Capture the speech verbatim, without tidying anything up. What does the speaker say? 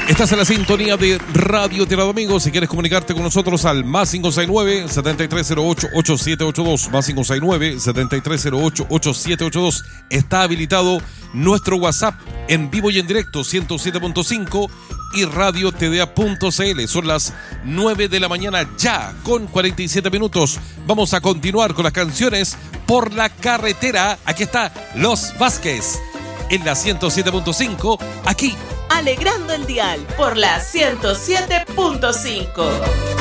Estás en la sintonía de Radio Tierra de Amigos. Si quieres comunicarte con nosotros al más cinco seis nueve, siete tres cero ocho, ocho siete ocho dos, más cinco seis nueve, siete tres cero ocho, ocho siete ocho dos. Está habilitado nuestro WhatsApp en vivo y en directo ciento siete punto cinco y radio t d a punto c l. Son las nueve de la mañana ya con cuarenta y siete minutos. Vamos a continuar con las canciones por la carretera. Aquí está Los Vázquez en la ciento siete punto cinco, aquí alegrando el dial por la ciento siete punto cinco.